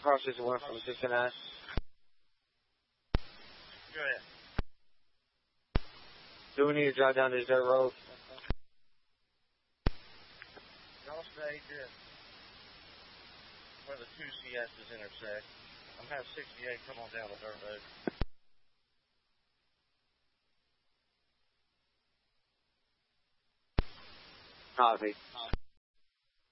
Cross 61 from 69. Go ahead. Do we need to drive down this dirt road? Y'all stay good. Where the two CS's intersect. I'm going to have 68 come on down the dirt road. Copy.